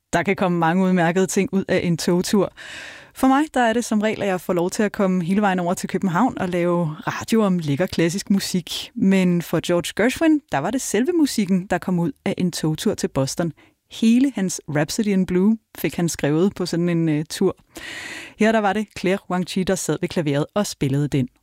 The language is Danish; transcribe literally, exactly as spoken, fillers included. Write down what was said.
Der kan komme mange udmærkede ting ud af en togtur. For mig der er det som regel, at jeg får lov til at komme hele vejen over til København og lave radio om lækker klassisk musik. Men for George Gershwin, der var det selve musikken, der kom ud af en togtur til Boston. Hele hans Rhapsody in Blue fik han skrevet på sådan en uh, tur. Her der var det Claire Wang-Chi, der sad ved klaveret og spillede den.